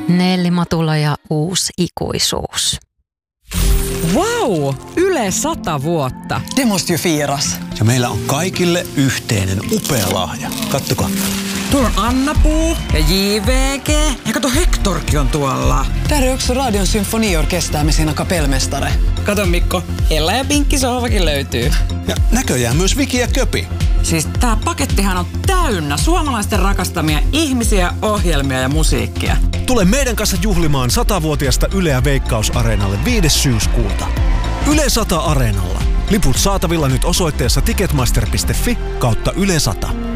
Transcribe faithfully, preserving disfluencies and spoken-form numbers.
Nelli Matula ja uusi ikuisuus. Vau! Yle sata vuotta. Det måste ju firas. Ja meillä on kaikille yhteinen upea lahja. Kattokaa. Tuolla on Anna-Puu ja J V G. Ja kato, Hektorkin on tuolla. Där är också Radion symfoniorkester med sina kapellmästare. Kato Mikko, Ella ja Pinkki sohvakin löytyy. Ja näköjään myös Viki ja Köpi. Siis tää pakettihan on täynnä suomalaisten rakastamia ihmisiä, ohjelmia ja musiikkia. Tule meidän kanssa juhlimaan satavuotiaasta Yleä Veikkaus-areenalle viides syyskuuta. Yle sata Areenalla. Liput saatavilla nyt osoitteessa ticketmaster piste fi kautta Yle sata.